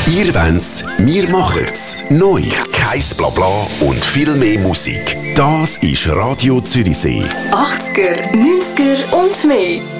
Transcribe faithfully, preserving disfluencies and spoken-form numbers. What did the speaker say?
Ihr wolnt's, wir machen's. Neu, kein Blabla und viel mehr Musik. Das ist Radio Zürichsee. achtziger, neunziger und mehr.